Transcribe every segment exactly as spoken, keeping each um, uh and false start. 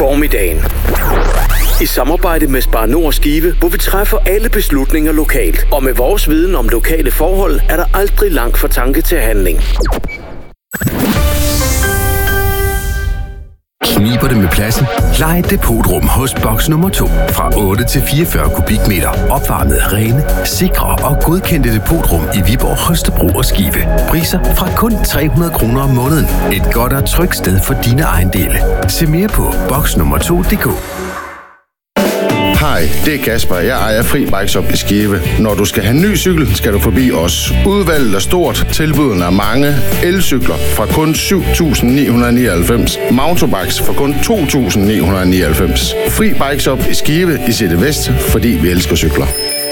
formiddagen. I samarbejde med Spar Nord Skive, hvor vi træffer alle beslutninger lokalt. Og med vores viden om lokale forhold, er der aldrig langt fra tanke til handling. Kniber det med pladsen? Lej et depotrum hos boks nummer to. Fra otte til fireogfyrre kubikmeter. Opvarmet, rene, sikre og godkendte depotrum i Viborg, Holstebro og Skive. Priser fra kun tre hundrede kroner om måneden. Et godt og trygt sted for dine ejendele. Se mere på boks nummer to punktum d k. Hej, det er Kasper. Jeg ejer Fri Bikes op i Skive. Når du skal have en ny cykel, skal du forbi os. Udvalget er stort, tilbudene er mange. Elcykler fra kun syv tusind ni hundrede nioghalvfems. Mountainbikes for kun to tusind ni hundrede nioghalvfems. Fri Bikes op i Skive i City Vest, fordi vi elsker cykler.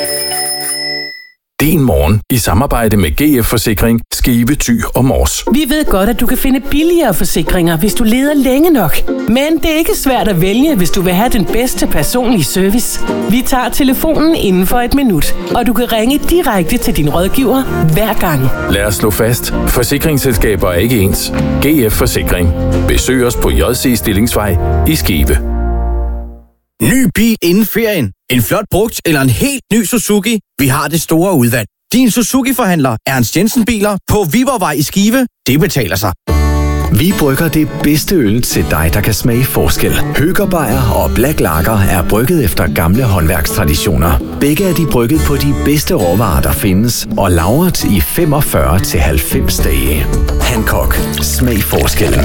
Din morgen i samarbejde med G F Forsikring, Skive, Thy og Mors. Vi ved godt, at du kan finde billigere forsikringer, hvis du leder længe nok. Men det er ikke svært at vælge, hvis du vil have den bedste personlige service. Vi tager telefonen inden for et minut, og du kan ringe direkte til din rådgiver hver gang. Lad os slå fast. Forsikringsselskaber er ikke ens. G F Forsikring. Besøg os på J C Stillingsvej i Skive. Ny bil inden ferien. En flot brugt eller en helt ny Suzuki? Vi har det store udvalg. Din Suzuki-forhandler Ernst Jensen Biler på Viborgvej i Skive. Det betaler sig. Vi brygger det bedste øl til dig, der kan smage forskel. Høgerbejer og Black Lager er brygget efter gamle håndværkstraditioner. Begge er de brygget på de bedste råvarer, der findes, og lagret i femogfyrre til halvfems dage. Hancock. Smag forskellen.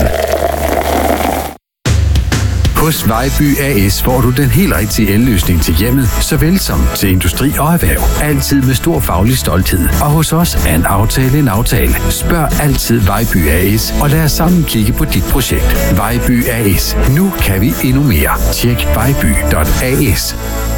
Hos Vejby A S får du den helt rigtige elløsning til hjemmet, såvel som til industri og erhverv. Altid med stor faglig stolthed. Og hos os er en aftale en aftale. Spørg altid Vejby A S, og lad os sammen kigge på dit projekt. Vejby A S. Nu kan vi endnu mere. Tjek vejby punktum a s.